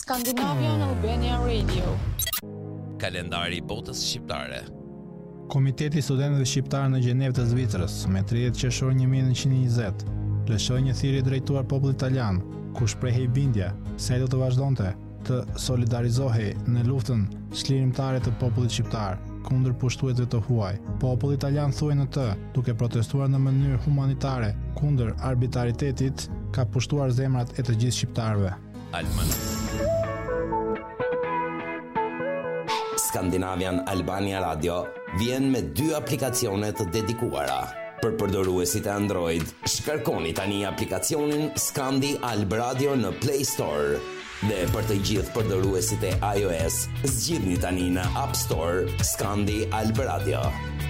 Scandinavian Albania Radio. Kalendari i botës shqiptare. Komiteti i Studentëve Shqiptar në Gjenevë të Zvicrës, me 30 qershor 1920, lëshoi një thirrje drejtuar popullit italian, ku shprehej bindja se ai do të vazhdonte të solidarizohej në luftën çlirimtare të popullit shqiptar kundër pushtuesve të huaj. Populli italian thuaj në të, duke protestuar në mënyrë humanitare kundër arbitraritetit, ka pushtuar zemrat e të gjithë shqiptarëve. Skandinavian Albania Radio vjen me 2 aplikacione të dedikuara. Për përdoruesit e Android, shkarkoni tani aplikacionin Skandi Alb Radio në Play Store. Dhe për të gjithë përdoruesit e iOS, zgjidhni tani në App Store Skandi Alb Radio.